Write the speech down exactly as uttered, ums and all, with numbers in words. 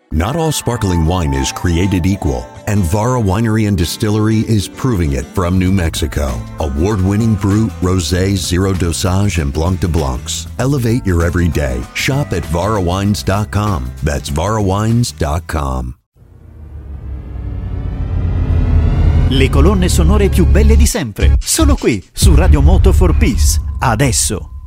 Not all sparkling wine is created equal, and Vara Winery and Distillery is proving it from New Mexico. Award-winning Brut, Rosé, Zero Dosage, and Blanc de Blancs. Elevate your everyday. Shop at vara wines dot com. That's vara wines dot com. Le colonne sonore più belle di sempre, solo qui su Radio Moto for Peace. Adesso.